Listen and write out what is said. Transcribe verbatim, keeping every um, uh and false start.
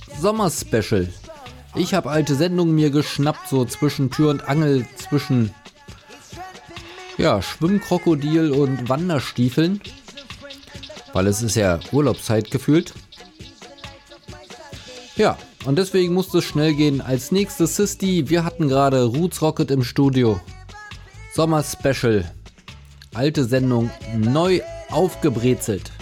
Sommerspecial. Ich habe alte Sendungen mir geschnappt, so zwischen Tür und Angel, zwischen ja, Schwimmkrokodil und Wanderstiefeln. Weil es ist ja Urlaubszeit gefühlt. Ja, und deswegen musste es schnell gehen. Als nächstes Sisti, wir hatten gerade Roots Rocket im Studio. Sommerspecial. Alte Sendung neu aufgebrezelt.